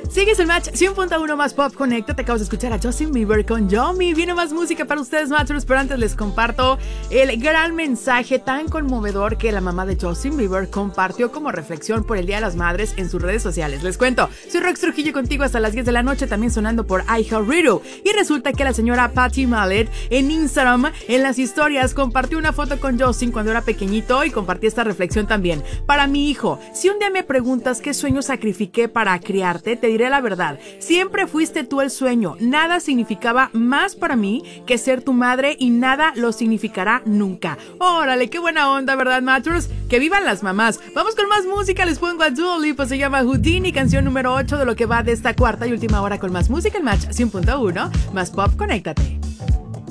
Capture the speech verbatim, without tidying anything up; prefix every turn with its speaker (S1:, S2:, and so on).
S1: Sigues el Match cien punto uno más Pop Conecta. Te acabas de escuchar a Justin Bieber con Yomi. Viene más música para ustedes, Matchers, pero antes les comparto el gran mensaje tan conmovedor que la mamá de Justin Bieber compartió como reflexión por el Día de las Madres en sus redes sociales. Les cuento, soy Rox Trujillo contigo hasta las diez de la noche, también sonando por iHeartRadio. Y resulta que la señora Patty Mallet en Instagram, en las historias, compartió una foto con Justin cuando era pequeñito y compartí esta reflexión también. Para mi hijo, si un día me preguntas qué sueño sacrifiqué para criarte, te diré la verdad. Siempre fuiste tú el sueño. Nada significaba más para mí que ser tu madre y nada lo significará nunca. Órale, qué buena onda, ¿verdad, Matchers? Que vivan las mamás. Vamos con más música. Les pongo a Dua Lipa, se llama Houdini, canción número ocho de lo que va de esta cuarta y última hora con más música en Match cien punto uno más Pop. Conéctate.